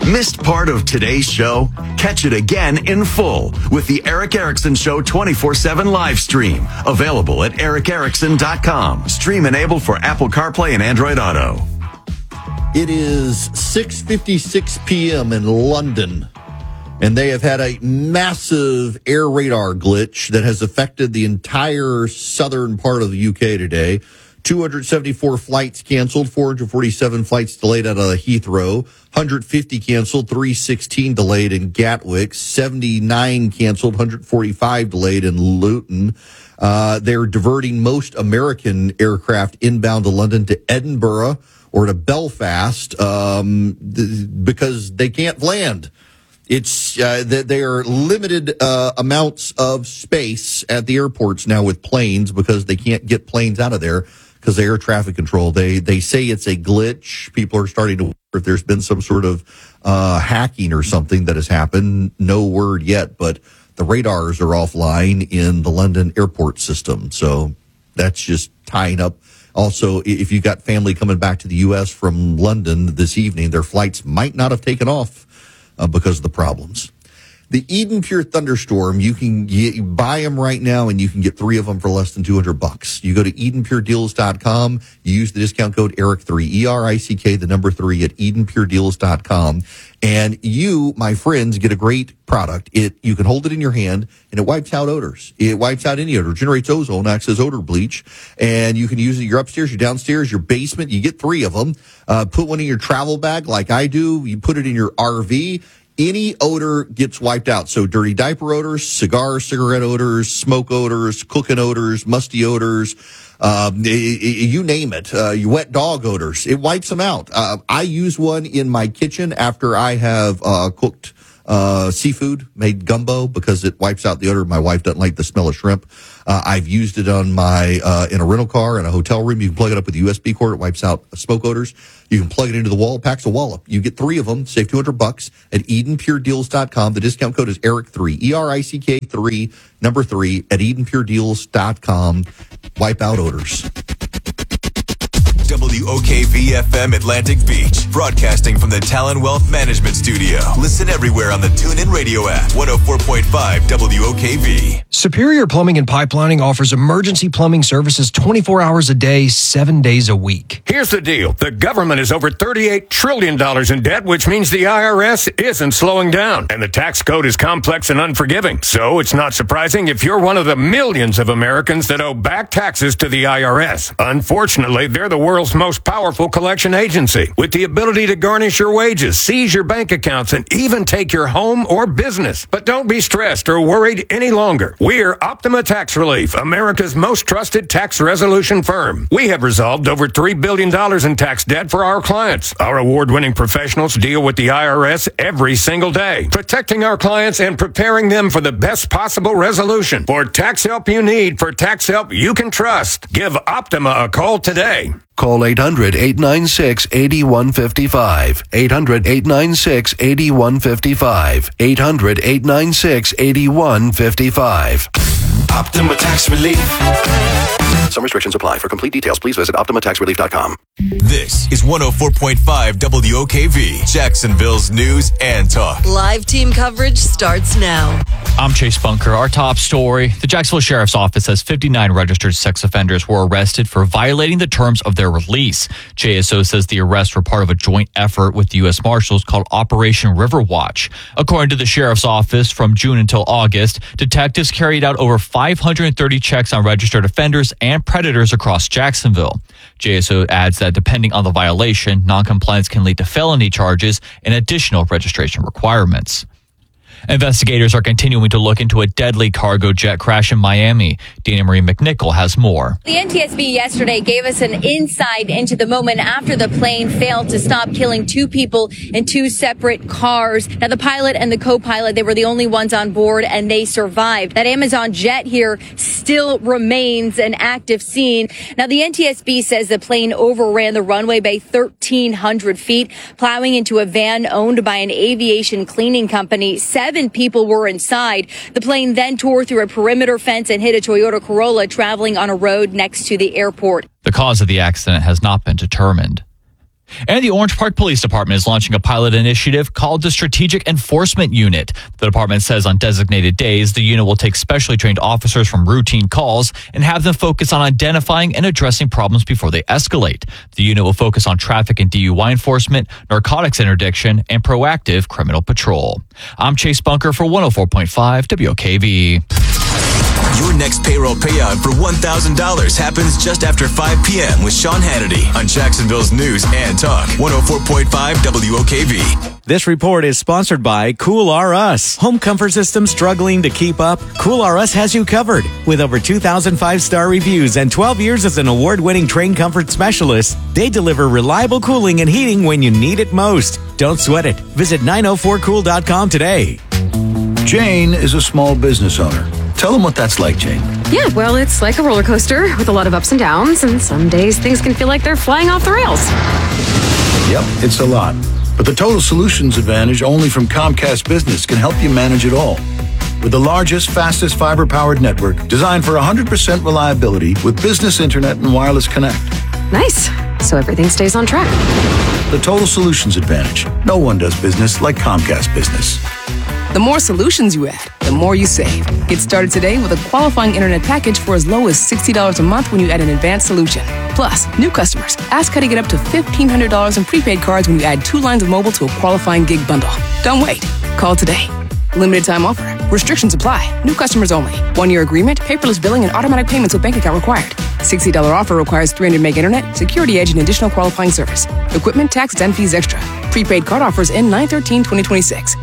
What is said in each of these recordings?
Missed part of today's show? Catch it again in full with the Eric Erickson Show 24/7 live stream. Available at ericerickson.com. Stream enabled for Apple CarPlay and Android Auto. It is 6:56 p.m. in London, and they have had a massive air radar glitch that has affected the entire southern part of the UK today. 274 flights canceled, 447 flights delayed out of Heathrow, 150 canceled, 316 delayed in Gatwick, 79 canceled, 145 delayed in Luton. They're diverting most American aircraft inbound to London to Edinburgh or to Belfast because they can't land. It's that they are limited amounts of space at the airports now with planes because they can't get planes out of there because of air traffic control. They say it's a glitch. People are starting to wonder if there's been some sort of hacking or something that has happened. No word yet, but the radars are offline in the London airport system. So that's just tying up. Also, if you got family coming back to the U.S. from London this evening, their flights might not have taken off because of the problems. The Eden Pure Thunderstorm, you can buy them right now, and you can get 3 of them for less than $200. You go to EdenPureDeals.com. You use the discount code ERICK3, ERICK, the number 3 at EdenPureDeals.com. And you, my friends, get a great product. You can hold it in your hand, and it wipes out odors. It wipes out any odor, generates ozone, acts as odor bleach, and you can use it your upstairs, your downstairs, your basement. You get 3 of them. Put one in your travel bag like I do. You put it in your RV. Any odor gets wiped out. So dirty diaper odors, cigarette odors, smoke odors, cooking odors, musty odors, you name it, wet dog odors. It wipes them out. I use one in my kitchen after I have cooked seafood, made gumbo, because it wipes out the odor. My wife doesn't like the smell of shrimp. I've used it on in a rental car, in a hotel room. You can plug it up with a USB cord. It wipes out smoke odors. You can plug it into the wall. It packs a wallop. You get 3 of them. Save $200 at EdenPureDeals.com. The discount code is ERICK3, ERICK3, number 3 at EdenPureDeals.com. Wipe out odors. WOKV-FM Atlantic Beach, broadcasting from the Talon Wealth Management Studio. Listen everywhere on the TuneIn Radio app. 104.5 WOKV. Superior Plumbing and Pipelining offers emergency plumbing services 24 hours a day, 7 days a week. Here's the deal. The government is over $38 trillion in debt, which means the IRS isn't slowing down. And the tax code is complex and unforgiving. So it's not surprising if you're one of the millions of Americans that owe back taxes to the IRS. Unfortunately, they're the world's most powerful collection agency, with the ability to garnish your wages, seize your bank accounts, and even take your home or business. But don't be stressed or worried any longer. We're Optima Tax Relief, America's most trusted tax resolution firm. We have resolved over $3 billion in tax debt for our clients. Our award-winning professionals deal with the IRS every single day, protecting our clients and preparing them for the best possible resolution. For tax help you need, for tax help you can trust, give Optima a call today. Call 800-896-8155. 800-896-8155. 800-896-8155. Optima Tax Relief. Some restrictions apply. For complete details, please visit OptimaTaxRelief.com. This is 104.5 WOKV, Jacksonville's news and talk. Live team coverage starts now. I'm Chase Bunker. Our top story. The Jacksonville Sheriff's Office says 59 registered sex offenders were arrested for violating the terms of their release. JSO says the arrests were part of a joint effort with the U.S. Marshals called Operation Riverwatch. According to the Sheriff's Office, from June until August, detectives carried out over 530 checks on registered offenders and predators across Jacksonville. JSO adds that depending on the violation, noncompliance can lead to felony charges and additional registration requirements. Investigators are continuing to look into a deadly cargo jet crash in Miami. Dana Marie McNichol has more. The NTSB yesterday gave us an insight into the moment after the plane failed to stop, killing 2 people in 2 separate cars. Now, the pilot and the co-pilot, they were the only ones on board, and they survived. That Amazon jet here still remains an active scene. Now, the NTSB says the plane overran the runway by 1,300 feet, plowing into a van owned by an aviation cleaning company. 7 people were inside. The plane then tore through a perimeter fence and hit a Toyota Corolla traveling on a road next to the airport. The cause of the accident has not been determined. And the Orange Park Police Department is launching a pilot initiative called the Strategic Enforcement Unit. The department says on designated days, the unit will take specially trained officers from routine calls and have them focus on identifying and addressing problems before they escalate. The unit will focus on traffic and DUI enforcement, narcotics interdiction, and proactive criminal patrol. I'm Chase Bunker for 104.5 WOKV. Your next payroll payout for $1,000 happens just after 5 p.m. with Sean Hannity on Jacksonville's News and Talk, 104.5 WOKV. This report is sponsored by Cool R Us. Home comfort systems struggling to keep up? Cool R Us has you covered. With over 2,000 five-star reviews and 12 years as an award-winning Train comfort specialist, they deliver reliable cooling and heating when you need it most. Don't sweat it. Visit 904cool.com today. Jane is a small business owner. Tell them what that's like, Jane. Yeah, well, it's like a roller coaster with a lot of ups and downs, and some days things can feel like they're flying off the rails. Yep, it's a lot. But the Total Solutions Advantage only from Comcast Business can help you manage it all. With the largest, fastest fiber-powered network designed for 100% reliability with business internet and wireless connect. Nice. So everything stays on track. The Total Solutions Advantage. No one does business like Comcast Business. The more solutions you add, the more you save. Get started today with a qualifying internet package for as low as $60 a month when you add an advanced solution. Plus, new customers, ask how to get up to $1,500 in prepaid cards when you add 2 lines of mobile to a qualifying gig bundle. Don't wait. Call today. Limited time offer. Restrictions apply. New customers only. 1-year agreement, paperless billing, and automatic payments with bank account required. $60 offer requires 300 meg internet, security edge, and additional qualifying service. Equipment, tax, and fees extra. Prepaid card offers end 9/13/2026.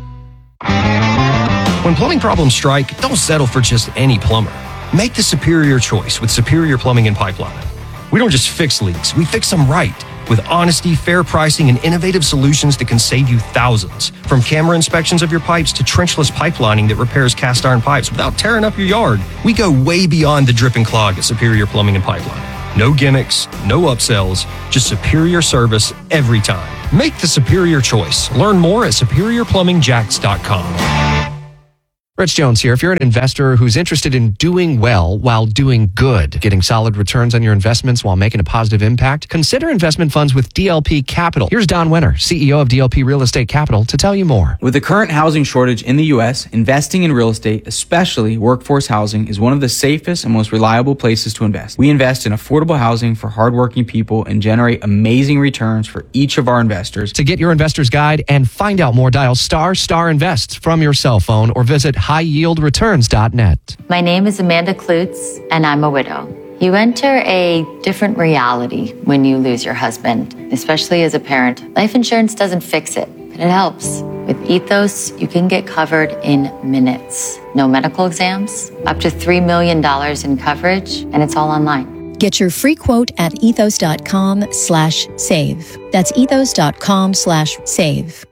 When plumbing problems strike, don't settle for just any plumber. Make the superior choice with Superior Plumbing and Pipeline. We don't just fix leaks, we fix them right. With honesty, fair pricing, and innovative solutions that can save you thousands. From camera inspections of your pipes to trenchless pipelining that repairs cast iron pipes without tearing up your yard. We go way beyond the drip and clog at Superior Plumbing and Pipeline. No gimmicks, no upsells, just superior service every time. Make the superior choice. Learn more at superiorplumbingjacks.com. Rich Jones here. If you're an investor who's interested in doing well while doing good, getting solid returns on your investments while making a positive impact, consider investment funds with DLP Capital. Here's Don Winter, CEO of DLP Real Estate Capital, to tell you more. With the current housing shortage in the U.S., investing in real estate, especially workforce housing, is one of the safest and most reliable places to invest. We invest in affordable housing for hardworking people and generate amazing returns for each of our investors. To get your investor's guide and find out more, dial ** Invest from your cell phone or visit highyieldreturns.net. My name is Amanda Klutz, and I'm a widow. You enter a different reality when you lose your husband, especially as a parent. Life insurance doesn't fix it, but it helps. With Ethos, you can get covered in minutes. No medical exams, up to $3 million in coverage, and it's all online. Get your free quote at ethos.com/save. That's ethos.com/save.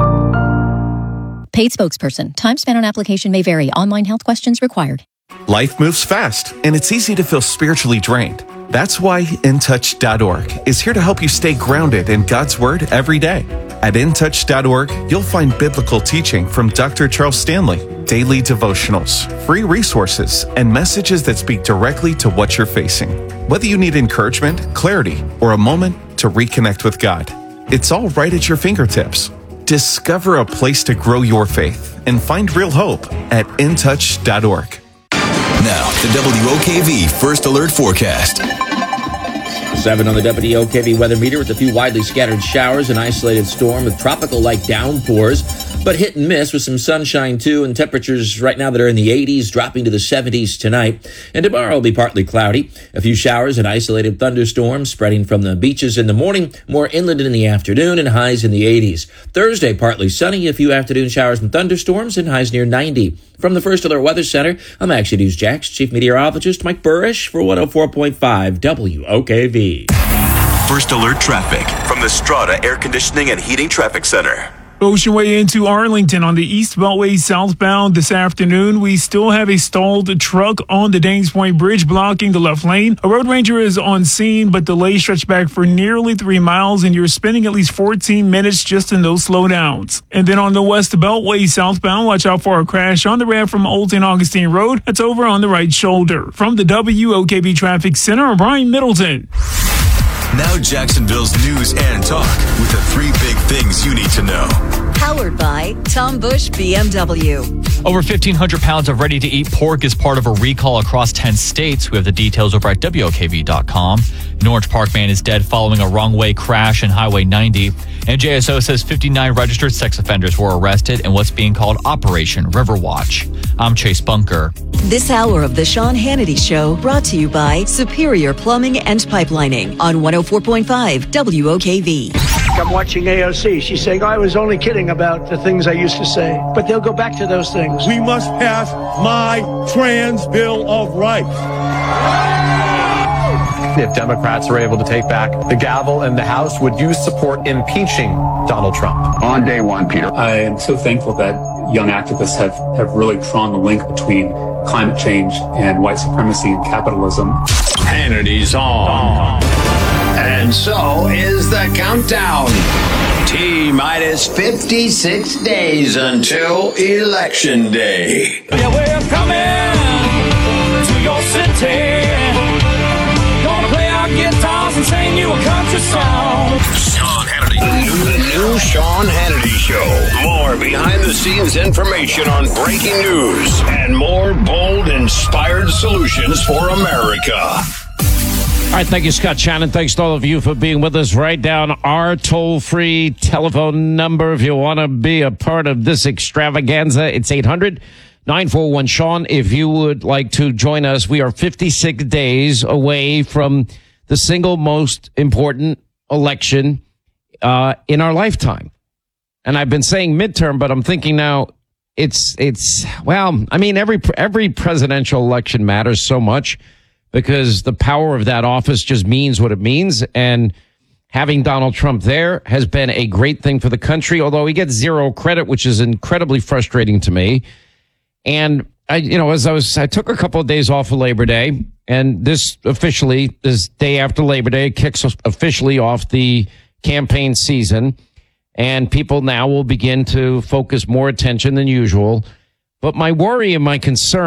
Paid spokesperson. Time spent on application may vary. Online health questions required. Life moves fast, and it's easy to feel spiritually drained. That's why InTouch.org is here to help you stay grounded in God's Word every day. At InTouch.org, you'll find biblical teaching from Dr. Charles Stanley, daily devotionals, free resources, and messages that speak directly to what you're facing. Whether you need encouragement, clarity, or a moment to reconnect with God, it's all right at your fingertips. Discover a place to grow your faith and find real hope at InTouch.org. Now, the WOKV First Alert Forecast. 7 on the WOKV weather meter with a few widely scattered showers, an isolated storm with tropical-like downpours, but hit and miss with some sunshine too, and temperatures right now that are in the 80s, dropping to the 70s tonight. And tomorrow will be partly cloudy. A few showers and isolated thunderstorms spreading from the beaches in the morning, more inland in the afternoon, and highs in the 80s. Thursday, partly sunny, a few afternoon showers and thunderstorms, and highs near 90. From the First Alert Weather Center, I'm Action News Jax Chief Meteorologist Mike Burrish for 104.5 WOKV. First Alert Traffic from the Strata Air Conditioning and Heating Traffic Center. Ocean Way into Arlington on the East Beltway southbound this afternoon. We still have a stalled truck on the Danes Point Bridge blocking the left lane. A road ranger is on scene, but delays stretch back for nearly 3 miles, and you're spending at least 14 minutes just in those slowdowns. And then on the West Beltway southbound, watch out for a crash on the ramp from Old St. Augustine Road. That's over on the right shoulder. From the WOKV Traffic Center, I'm Brian Middleton. Now Jacksonville's news and talk with the 3 big things you need to know. Powered by Tom Bush BMW. Over 1,500 pounds of ready-to-eat pork is part of a recall across 10 states. We have the details over at WOKV.com. An Orange Park man is dead following a wrong-way crash in Highway 90. And JSO says 59 registered sex offenders were arrested in what's being called Operation Riverwatch. I'm Chase Bunker. This hour of the Sean Hannity Show brought to you by Superior Plumbing and Pipelining on 104.5 WOKV. I'm watching AOC. She's saying, I was only kidding about the things I used to say. But they'll go back to those things. We must pass my trans Bill of Rights. If Democrats are able to take back the gavel in the House, would you support impeaching Donald Trump? On day one, Peter. I am so thankful that young activists have really drawn the link between climate change and white supremacy and capitalism. Hannity's on. And so is the countdown. T-minus 56 days until Election Day. Yeah, we're coming to your city. Gonna play our guitars and sing you a country song. Sean Hannity. The new Sean Hannity Show. More behind-the-scenes information on breaking news and more bold, inspired solutions for America. All right, thank you, Scott Shannon. Thanks to all of you for being with us. Write down our toll-free telephone number if you want to be a part of this extravaganza. It's 800-941-SEAN. If you would like to join us, we are 56 days away from the single most important election in our lifetime. And I've been saying midterm, but I'm thinking now every presidential election matters so much, because the power of that office just means what it means. And having Donald Trump there has been a great thing for the country, although he gets zero credit, which is incredibly frustrating to me. And I took a couple of days off of Labor Day, and this day after Labor Day kicks officially off the campaign season. And people now will begin to focus more attention than usual. But my worry and my concern